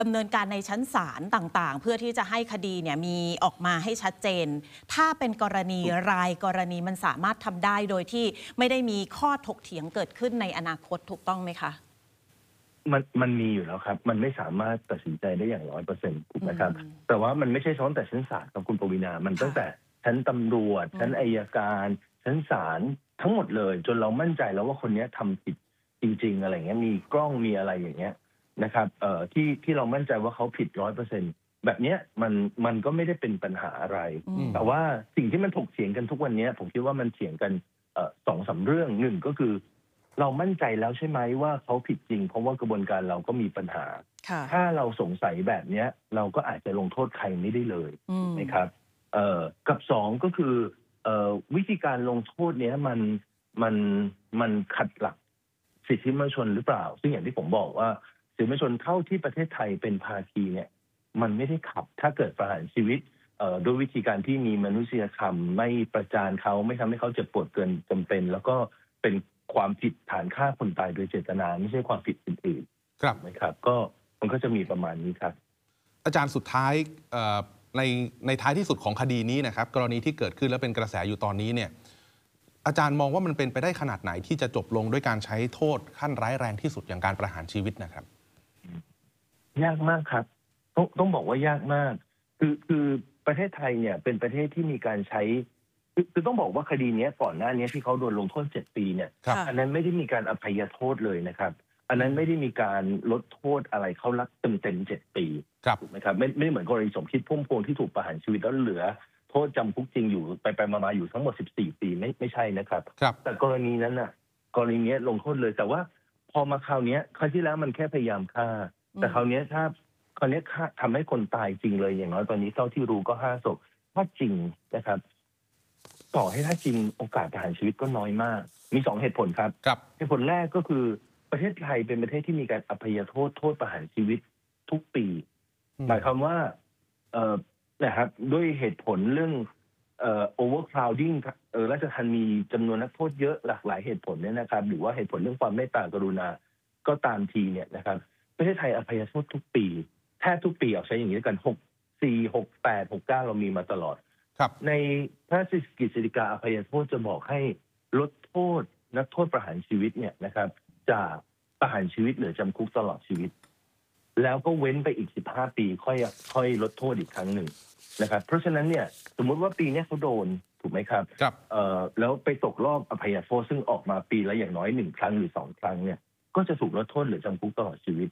ดำเนินการในชั้นศาลต่างๆเพื่อที่จะให้คดีเนี่ยมีออกมาให้ชัดเจนถ้าเป็นกรณีรายกรณีมันสามารถทำได้โดยที่ไม่ได้มีข้อถกเถียงเกิดขึ้นในอนาคตถูกต้องไหมคะมันมีอยู่แล้วครับมันไม่สามารถตัดสินใจได้อย่าง100%ถูกไหมครับแต่ว่ามันไม่ใช่ซ้อนแต่ชั้นศาลกับคุณปวีณามันตั้งแต่ชั้นตำรวจชั้นอัยการชั้นศาลทั้งหมดเลยจนเรามั่นใจแล้วว่าคนนี้ทำผิดจริงๆอะไรเงี้ยมีกล้องมีอะไรอย่างเงี้ยนะครับที่เรามั่นใจว่าเขาผิด100%แบบเนี้ยมันก็ไม่ได้เป็นปัญหาอะไรแต่ว่าสิ่งที่มันถกเถียงกันทุกวันนี้ผมคิดว่ามันเถียงกัน2-3 เรื่องหนึ่งก็คือเรามั่นใจแล้วใช่ไหมว่าเขาผิดจริงเพราะว่ากระบวนการเราก็มีปัญหาถ้าเราสงสัยแบบนี้เราก็อาจจะลงโทษใครไม่ได้เลยนะครับกับ2ก็คือวิธีการลงโทษเนี้ยมันขัดหลักสิทธิมนุษยชนหรือเปล่าซึ่งอย่างที่ผมบอกว่าสิทธิมนุษยชนเท่าที่ประเทศไทยเป็นภาคีเนี่ยมันไม่ได้ขับถ้าเกิดประหารชีวิตด้วยวิธีการที่มีมนุษยธรรมไม่ประจานเขาไม่ทำให้เขาเจ็บปวดเกินจำเป็นแล้วก็เป็นความผิดฐานฆ่าคนตายโดยเจตนาไม่ใช่ความผิดอื่นๆครับนะครับก็มันก็จะมีประมาณนี้ครับอาจารย์สุดท้ายในท้ายที่สุดของคดีนี้นะครับกรณีที่เกิดขึ้นและเป็นกระแสอยู่ตอนนี้เนี่ยอาจารย์มองว่ามันเป็นไปได้ขนาดไหนที่จะจบลงด้วยการใช้โทษขั้นร้ายแรงที่สุดอย่างการประหารชีวิตนะครับยากมากครับต้องบอกว่ายากมากคือประเทศไทยเนี่ยเป็นประเทศที่มีการใช้คือต้องบอกว่าคดีนี้ก่อนหน้านี้ที่เขาโดนลงโทษ7 ปีเนี่ยอันนั้นไม่ได้มีการอภัยโทษเลยนะครับอันนั้นไม่ได้มีการลดโทษอะไรเขารับเต็ม7 ปีถูกไหมครับไม่เหมือนกรณีสมคิดพุ่มพวงที่ถูกประหารชีวิตแล้วเหลือโทษจำคุกจริงอยู่ไปมาอยู่ทั้งหมด14 ปีไม่ใช่นะครับแต่กรณีนั้นน่ะกรณีนี้ลงโทษเลยแต่ว่าพอมาคราวนี้ครั้งที่แล้วมันแค่พยายามฆ่าแต่คราวนี้ถ้าทำให้คนตายจริงเลยอย่างน้อยตอนนี้เท่าที่รู้ก็5 ศพถ้าจริงนะครับต่อให้ถ้าจริงโอกาสประหารชีวิตก็น้อยมากมี2 เหตุผลครับเหตุผลแรกก็คือประเทศไทยเป็นประเทศที่มีการอภัยโทษประหารชีวิตทุกปีหมายความว่านะครับด้วยเหตุผลเรื่องovercrowding ราชทัณฑ์มีจำนวนนักโทษเยอะหลากหลายเหตุผลเนี่ยนะครับหรือว่าเหตุผลเรื่องความเมตตากรุณาก็ตามทีเนี่ยนะครับประเทศไทยอภัยโทษทุกปีแทบทุกปีเอาใช้อย่างนี้กัน64 68 69เรามีมาตลอดในพระราชกฤษฎีกาอภัยโทษจะบอกให้ลดโทษนักโทษประหารชีวิตเนี่ยนะครับจากประหารชีวิตเหลือจำคุกตลอดชีวิตแล้วก็เว้นไปอีก15 ปีค่อยลดโทษอีกครั้งหนึ่งนะครับเพราะฉะนั้นเนี่ยสมมุติว่าปีนี้เขาโดนถูกไหมครับแล้วไปตกรอบอภัยโทษซึ่งออกมาปีละอย่างน้อย1 ครั้งหรือ2 ครั้งเนี่ยก็จะถูกลดโทษเหลือจำคุกตลอดชีวิต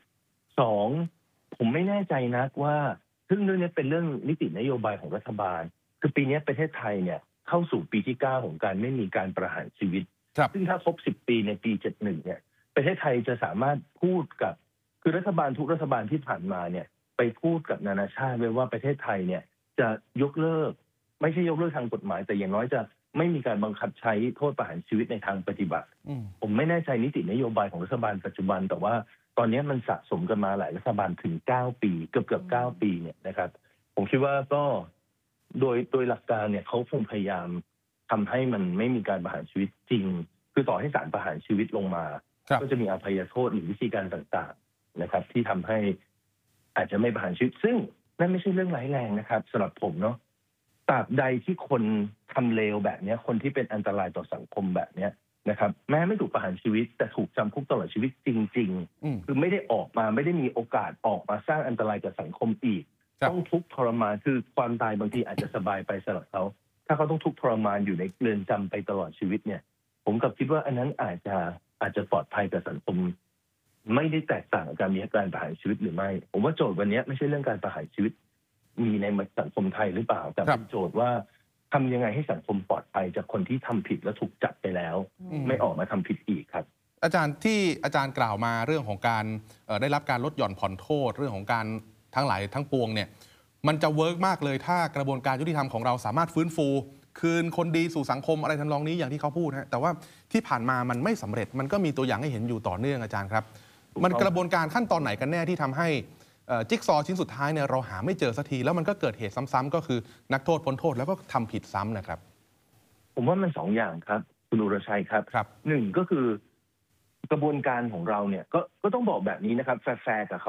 2ผมไม่แน่ใจนะว่าซึ่งเรื่องนี้เป็นเรื่องนิตินโยบายของรัฐบาลคือปีนี้ประเทศไทยเนี่ยเข้าสู่ปีที่9ของการไม่มีการประหารชีวิตซึ่งถ้าครบ10 ปีในปี71เนี่ยประเทศไทยจะสามารถพูดกับคือรัฐบาลทุกรัฐบาลที่ผ่านมาเนี่ยไปพูดกับนานาชาติไว้ว่าประเทศไทยเนี่ยจะยกเลิกไม่ใช่ยกเลิกทางกฎหมายแต่อย่างน้อยจะไม่มีการบังคับใช้โทษประหารชีวิตในทางปฏิบัติผมไม่แน่ใจนิตินโยบายของรัฐบาลปัจจุบันแต่ว่าตอนนี้มันสะสมกันมาหลายรัฐบาลถึง9 ปีเกือบ9 ปีเนี่ยนะครับผมคิดว่าก็โดยหลักการเนี่ยเขาคงพยายามทำให้มันไม่มีการประหารชีวิตจริงคือต่อให้ศาลประหารชีวิตลงมาก็จะมีอภัยโทษหรือวิธีการต่างๆนะครับที่ทำให้อาจจะไม่ประหารชีวิตซึ่งนั่นไม่ใช่เรื่องร้ายแรงนะครับสำหรับผมเนาะตราบใดที่คนทำเลวแบบนี้คนที่เป็นอันตรายต่อสังคมแบบนี้นะครับแม้ไม่ถูกประหารชีวิตแต่ถูกจำคุกตลอดชีวิตจริงๆคือไม่ได้ออกมาไม่ได้มีโอกาสออกมาสร้างอันตรายกับสังคมอีกต้องทุกข์ทรมานคือความตายบางทีอาจจะสบายไปสำหรับเขาถ้าเขาต้องทุกข์ทรมานอยู่ในเรือนจำไปตลอดชีวิตเนี่ยผมกับคิดว่าอันนั้นอาจจะปลอดภัยกับสังคมไม่ได้แตกต่างกับการมีการประหารชีวิตหรือไม่ผมว่าโจทย์วันนี้ไม่ใช่เรื่องการประหารชีวิตมีในสังคมไทยหรือเปล่าแต่เป็นโจทย์ว่าทำยังไงให้สังคมปลอดภัยจากคนที่ทำผิดแล้วถูกจับไปแล้วไม่ออกมาทำผิดอีกครับอาจารย์ที่อาจารย์กล่าวมาเรื่องของการได้รับการลดหย่อนผ่อนโทษเรื่องของการทั้งหลายทั้งปวงเนี่ยมันจะเวิร์กมากเลยถ้ากระบวนการยุติธรรมของเราสามารถฟื้นฟูคืนคนดีสู่สังคมอะไรทำนองนี้อย่างที่เขาพูดฮะแต่ว่าที่ผ่านมามันไม่สำเร็จมันก็มีตัวอย่างให้เห็นอยู่ต่อเนื่องอาจารย์ครับมันกระบวนการขั้นตอนไหนกันแน่ที่ทำให้จิ๊กซอว์ชิ้นสุดท้ายเนี่ยเราหาไม่เจอสักทีแล้วมันก็เกิดเหตุซ้ำๆก็คือนักโทษพ้นโทษแล้วก็ทำผิดซ้ำนะครับผมว่ามัน2 อย่างครับคุณอุรชัยครับ1ก็คือกระบวนการของเราเนี่ยก็ต้องบอกแบบนี้นะครับแฟร์กับเขาเนาะ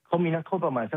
เขามีนักโทษประมาณ